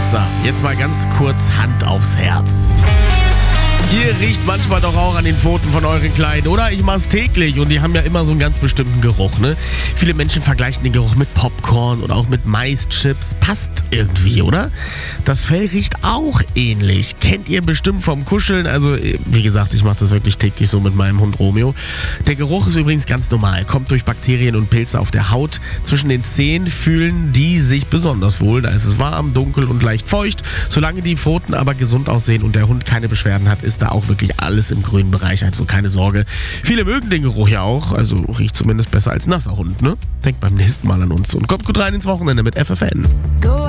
So, jetzt mal ganz kurz Hand aufs Herz. Ihr riecht manchmal doch auch an den Pfoten von euren Kleinen, oder? Ich mach's täglich und die haben ja immer so einen ganz bestimmten Geruch, ne? Viele Menschen vergleichen den Geruch mit Popcorn oder auch mit Maischips. Passt irgendwie, oder? Das Fell riecht auch ähnlich. Kennt ihr bestimmt vom Kuscheln. Also, wie gesagt, ich mache das wirklich täglich so mit meinem Hund Romeo. Der Geruch ist übrigens ganz normal. Kommt durch Bakterien und Pilze auf der Haut. Zwischen den Zehen fühlen die sich besonders wohl. Da ist es warm, dunkel und leicht feucht. Solange die Pfoten aber gesund aussehen und der Hund keine Beschwerden hat, ist da auch wirklich alles im grünen Bereich, also keine Sorge. Viele mögen den Geruch ja auch, also riecht zumindest besser als nasser Hund, ne? Denkt beim nächsten Mal an uns und kommt gut rein ins Wochenende mit FFN.